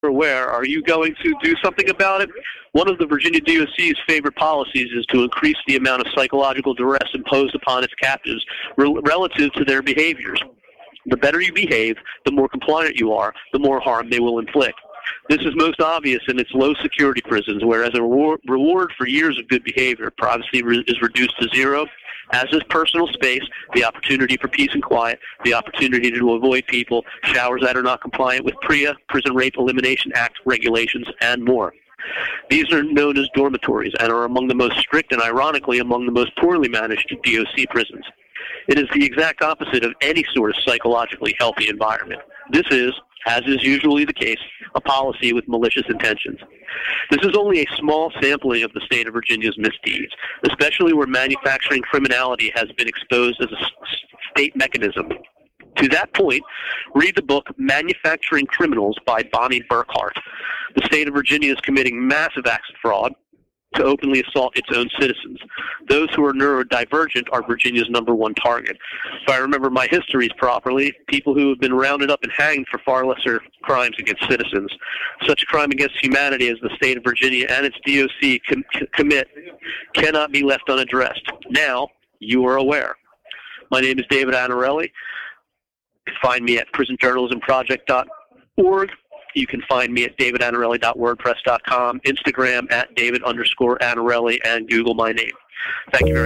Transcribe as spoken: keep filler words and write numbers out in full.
aware, are you going to do something about it? One of the Virginia D O C's favorite policies is to increase the amount of psychological duress imposed upon its captives re- relative to their behaviors. The better you behave, the more compliant you are, the more harm they will inflict. This is most obvious in its low-security prisons, where as a reward, reward for years of good behavior, privacy re- is reduced to zero, as is personal space, the opportunity for peace and quiet, the opportunity to avoid people, showers that are not compliant with P R E A, Prison Rape Elimination Act regulations, and more. These are known as dormitories and are among the most strict and, ironically, among the most poorly managed D O C prisons. It is the exact opposite of any sort of psychologically healthy environment. This is, as is usually the case, a policy with malicious intentions. This is only a small sampling of the state of Virginia's misdeeds, especially where manufacturing criminality has been exposed as a state mechanism. To that point, read the book Manufacturing Criminals by Bonnie Burkhart. The state of Virginia is committing massive acts of fraud to openly assault its own citizens. Those who are neurodivergent are Virginia's number one target. If I remember my histories properly, people who have been rounded up and hanged for far lesser crimes against citizens. Such a crime against humanity as the state of Virginia and its D O C com- commit cannot be left unaddressed. Now, you are aware. My name is David Anarelli. You can find me at prison journalism project dot org. You can find me at david anarelli dot wordpress dot com, Instagram at david underscore Anarelli, and Google my name. Thank you very much.